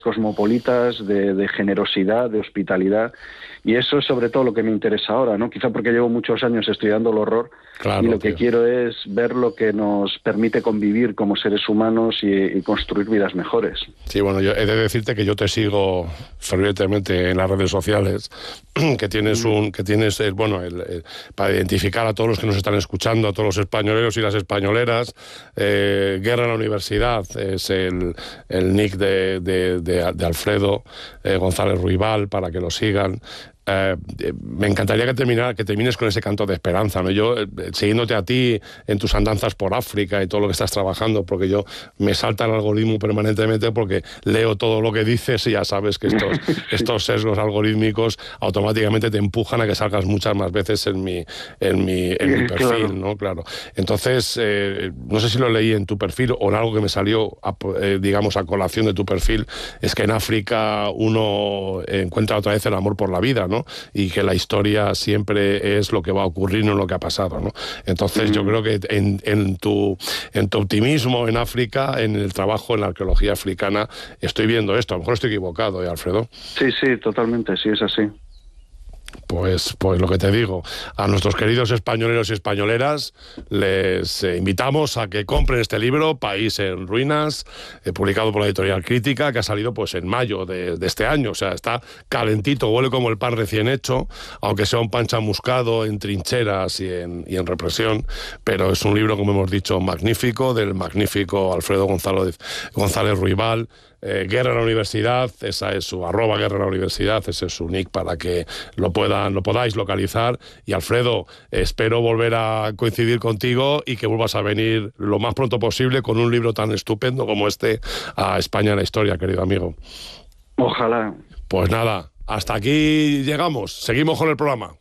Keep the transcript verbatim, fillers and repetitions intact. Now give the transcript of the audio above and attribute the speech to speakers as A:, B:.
A: cosmopolitas, de, de generosidad, de hospitalidad, y eso es sobre todo lo que me interesa ahora, ¿no? Quizá porque llevo muchos años estudiando el horror,
B: claro,
A: y lo
B: tío.
A: que quiero es ver lo que nos permite convivir como seres humanos y, y construir vidas mejores.
B: Sí, bueno, yo he de decirte que yo te sigo fervientemente en las redes sociales, que tienes un, que tienes, eh, bueno, el, el, para identificar a todos los que nos están escuchando, a todos los españoleros y las españoleras, eh, Guerra en la Universidad es el, el nick de, de, de, de Alfredo eh, González Ruibal, para que lo sigan. Eh, me encantaría que, terminara, que termines con ese canto de esperanza, ¿no? Yo, eh, siguiéndote a ti en tus andanzas por África y todo lo que estás trabajando, porque yo me salta el algoritmo permanentemente porque leo todo lo que dices y ya sabes que estos, estos sesgos algorítmicos automáticamente te empujan a que salgas muchas más veces en mi, en mi, en mi perfil, claro. ¿no? Claro. Entonces, eh, no sé si lo leí en tu perfil o en algo que me salió, a, eh, digamos, a colación de tu perfil, es que en África uno encuentra otra vez el amor por la vida, ¿no? Y que la historia siempre es lo que va a ocurrir, no lo que ha pasado, ¿no? Entonces mm. yo creo que en, en, tu, en tu optimismo en África, en el trabajo en la arqueología africana, estoy viendo esto. A lo mejor estoy equivocado, ¿eh, Alfredo?
A: Sí, sí, totalmente, sí, es así.
B: Pues, pues lo que te digo, a nuestros queridos españoleros y españoleras les eh, invitamos a que compren este libro, País en Ruinas, eh, publicado por la editorial Crítica, que ha salido pues en mayo de, de este año. O sea, está calentito, huele como el pan recién hecho, aunque sea un pan chamuscado en trincheras y en, y en represión, pero es un libro, como hemos dicho, magnífico, del magnífico Alfredo González, González Ruibal. Eh, Guerra en la Universidad, esa es su arroba Guerra en la Universidad, ese es su nick para que lo puedan, lo podáis localizar. Y Alfredo, espero volver a coincidir contigo y que vuelvas a venir lo más pronto posible con un libro tan estupendo como este a España en la historia, querido amigo.
A: Ojalá.
B: Pues nada, hasta aquí llegamos, seguimos con el programa.